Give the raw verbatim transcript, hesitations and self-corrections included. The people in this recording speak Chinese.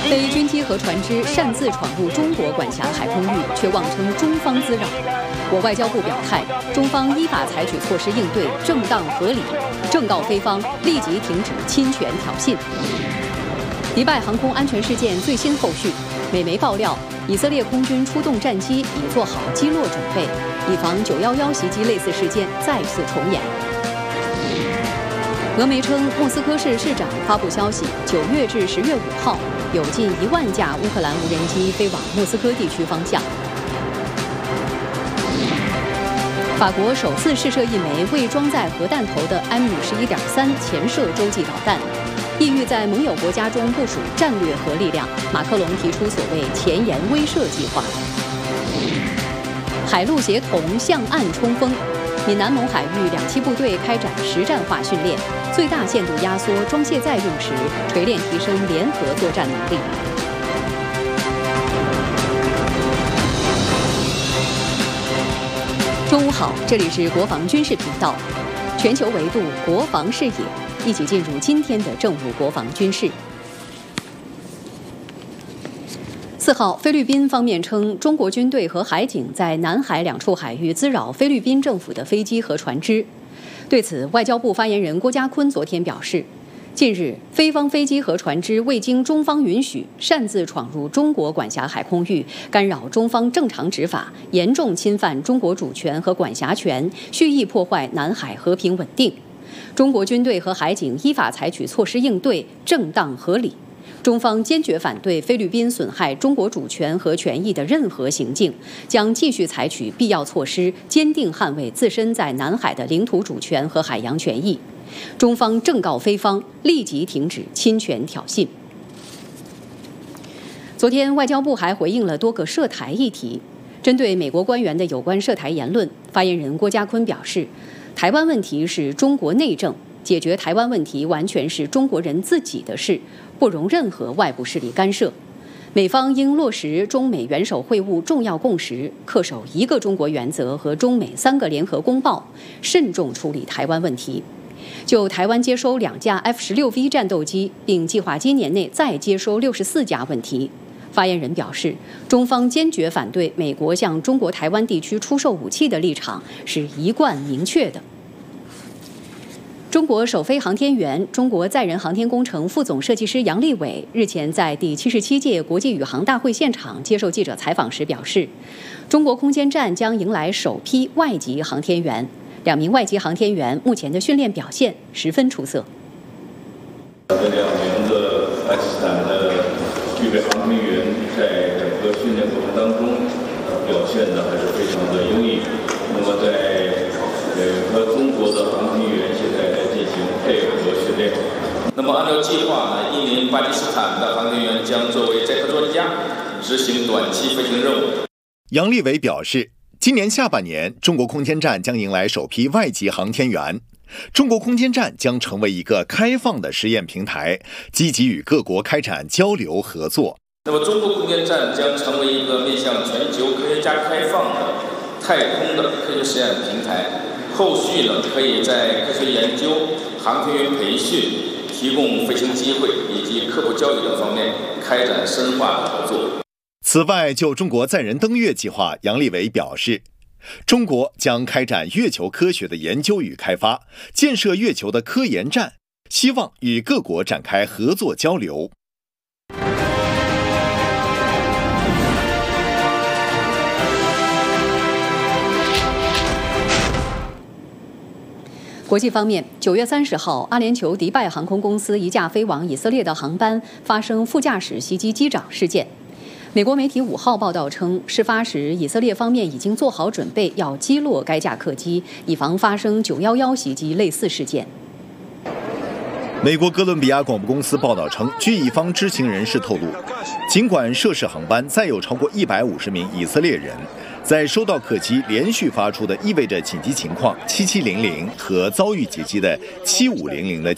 非军机和船只擅自闯入中国管辖海空域，却妄称中方滋扰。我外交部表态，中方依法采取措施应对，正当合理，正告菲方立即停止侵权挑衅。迪拜航空安全事件最新后续，美媒爆料，以色列空军出动战机，已做好击落准备，以防九一一袭击类似事件再次重演。俄媒称，莫斯科市市长发布消息，九月至十月五号，有近一万架乌克兰无人机飞往莫斯科地区方向。法国首次试射一枚未装载核弹头的 M 十一点三潜射洲际导弹，意欲在盟友国家中部署战略核力量。马克龙提出所谓前沿威慑计划。海陆协同向岸冲锋。闽南蒙海域两栖部队开展实战化训练，最大限度压缩装卸载用时，锤炼提升联合作战能力。中午好，这里是国防军事频道，全球维度，国防视野，一起进入今天的正午国防军事。四号，菲律宾方面称，中国军队和海警在南海两处海域滋扰菲律宾政府的飞机和船只。对此，外交部发言人郭家坤昨天表示，近日菲方飞机和船只未经中方允许，擅自闯入中国管辖海空域，干扰中方正常执法，严重侵犯中国主权和管辖权，蓄意破坏南海和平稳定。中国军队和海警依法采取措施应对，正当合理。中方坚决反对菲律宾损害中国主权和权益的任何行径，将继续采取必要措施，坚定捍卫自身在南海的领土主权和海洋权益。中方正告菲方立即停止侵权挑衅。昨天，外交部还回应了多个涉台议题。针对美国官员的有关涉台言论，发言人郭家坤表示，台湾问题是中国内政，解决台湾问题完全是中国人自己的事，不容任何外部势力干涉。美方应落实中美元首会晤重要共识，恪守一个中国原则和中美三个联合公报，慎重处理台湾问题。就台湾接收两架 F 十六 V 战斗机，并计划今年内再接收六十四架问题，发言人表示，中方坚决反对美国向中国台湾地区出售武器的立场是一贯明确的。中国首飞航天员、中国载人航天工程副总设计师杨利伟日前在第七十七届国际宇航大会现场接受记者采访时表示，中国空间站将迎来首批外籍航天员，两名外籍航天员目前的训练表现十分出色。 这两名的巴基斯坦的预备航天员在整个训练过程当中表现的还是非常的优异。那么在呃和中国的航天员现在在进行配合训练。 那么按照计划呢，一名巴基斯坦的航天员将作为载荷专家执行短期飞行任务。 杨利伟表示，今年下半年，中国空间站将迎来首批外籍航天员。中国空间站将成为一个开放的实验平台，积极与各国开展交流合作。 那么，中国空间站将成为一个面向全球科学家开放的太空的科学实验平台。后续呢，可以在科学研究、航天员培训、提供飞行机会以及科普教育等方面开展深化的合作。 此外，就中国载人登月计划，杨利伟表示，中国将开展月球科学的研究与开发，建设月球的科研站，希望与各国展开合作交流。 国际方面，九月三十号，阿联酋迪拜航空公司一架飞往以色列的航班发生副驾驶袭击机长事件。美国媒体五号报道称，事发时以色列方面已经做好准备，要击落该架客机，以防发生九一一袭击类似事件。 美国哥伦比亚广播公司报道称，据一方知情人士透露，尽管涉事航班载有超过一百五十名以色列人，在收到客机连续发出的意味着紧急情况七七零零和遭遇劫机的七五零零的